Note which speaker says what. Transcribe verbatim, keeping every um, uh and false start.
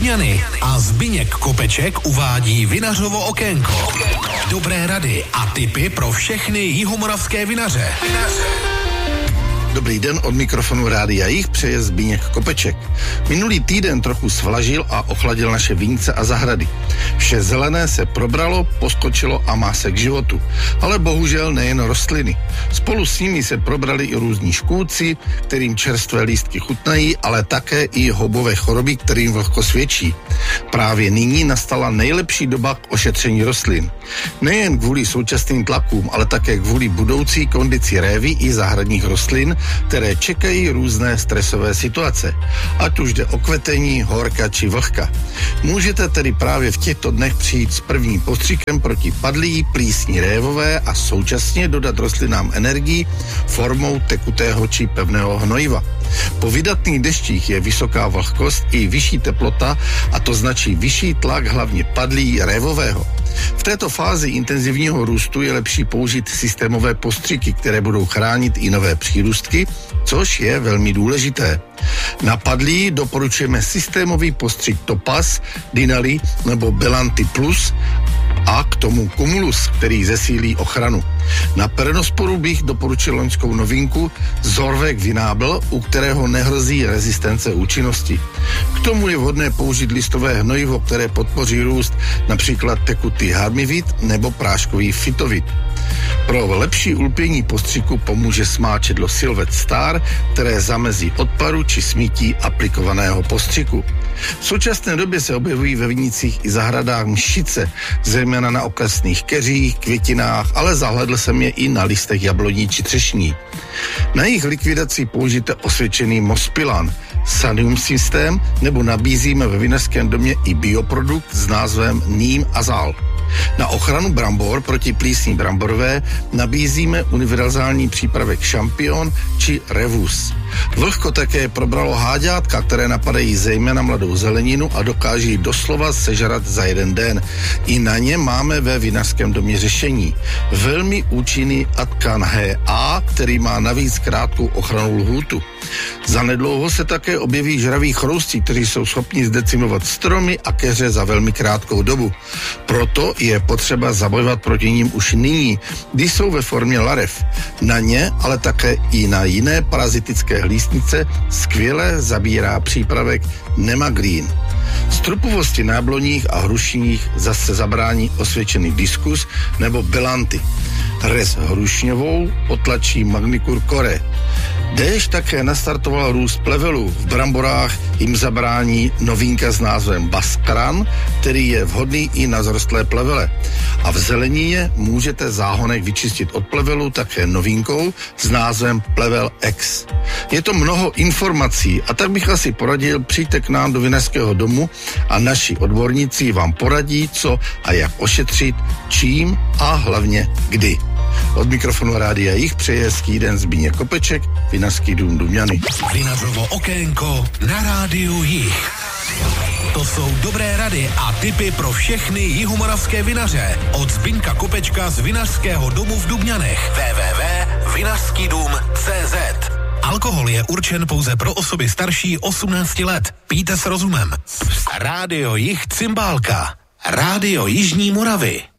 Speaker 1: Dubňany a Zbyněk Kopeček uvádí Vinařovo okénko. Dobré rady a tipy pro všechny jihomoravské vinaře.
Speaker 2: Dobrý den, od mikrofonu Rádia Jih přeje Zbyněk Kopeček. Minulý týden trochu svlažil a ochladil naše vínce a zahrady. Vše zelené se probralo, poskočilo a má se k životu. Ale bohužel nejen rostliny. Spolu s nimi se probrali i různí škůdci, kterým čerstvé lístky chutnají, ale také i houbové choroby, kterým vlhko svědčí. Právě nyní nastala nejlepší doba k ošetření rostlin. Nejen kvůli současným tlakům, ale také kvůli budoucí kondici révy i zahradních rostlin, které čekají různé stresové situace, ať už jde o kvetení, horka či vlhka. Můžete tedy právě v těchto dnech přijít s prvním postřikem proti padlí, plísni révové a současně dodat rostlinám energii formou tekutého či pevného hnojiva. Po vydatných deštích je vysoká vlhkost i vyšší teplota a to značí vyšší tlak hlavně padlí révového. V této fázi intenzivního růstu je lepší použít systémové postřiky, které budou chránit i nové přírůstky, což je velmi důležité. Na padlí doporučujeme systémový postřik Topaz, Dinali nebo Belanty Plus a k tomu Cumulus, který zesílí ochranu. Na peronosporu bych doporučil loňskou novinku Zorvec Vinable, u kterého nehrozí rezistence účinnosti. K tomu je vhodné použít listové hnojivo, které podpoří růst, například tekutý Harmivit nebo práškový Fitovit. Pro lepší ulpění postřiku pomůže smáčedlo Silvet Star, které zamezí odparu či smítí aplikovaného postřiku. V současné době se objevují ve vinicích i zahradách mšice, zejména na okrasných keřích, květinách, ale zahledl jsem je i na listech jabloní či třešní. Na jejich likvidaci použijte osvědčený Mospilan, Sanium systém, nebo nabízíme ve vinařském domě i bioprodukt s názvem Neem Azal. Na ochranu brambor proti plísni bramborové nabízíme univerzální přípravek Champion či Revus. Vlhko také probralo háďátka, které napadají zejména mladou zeleninu a dokáží doslova sežrat za jeden den. I na ně máme ve vinařském domě řešení. Velmi účinný Atkan H A, který má navíc krátkou ochranu lhůtu. Zanedlouho se také objeví žraví chroustí, kteří jsou schopni zdecimovat stromy a keře za velmi krátkou dobu. Proto je potřeba zabojovat proti ním už nyní, když jsou ve formě larev. Na ně, ale také i na jiné parazitické hlístnice skvěle zabírá přípravek Nemagreen. Strupovosti na jabloních a hrušních zase zabrání osvědčený Diskus nebo Belanty. Rez hrušňovou potlačí Magnicur Core. Déšť také nastartoval růst plevelů. V bramborách jim zabrání novinka s názvem Baskran, který je vhodný i na zrostlé plevele. A v zelenině můžete záhonek vyčistit od plevelu také novinkou s názvem Plevel X. Je to mnoho informací a tak bych asi poradil, přijďte k nám do vinařského domu a naši odborníci vám poradí, co a jak ošetřit, čím a hlavně kdy. Od mikrofonu Rádia Jih přeje hezký den Zbyněk Kopeček, Vinařský dům Dubňany.
Speaker 1: Vinařovo okénko na Rádiu Jih. To jsou dobré rady a tipy pro všechny jihomoravské vinaře. Od Zbyňka Kopečka z Vinařského domu v Dubňanech. w w w tečka vinařský dům tečka cé zet. Alkohol je určen pouze pro osoby starší osmnácti let. Pijte s rozumem. Rádio Jih Cymbálka. Rádio Jižní Moravy.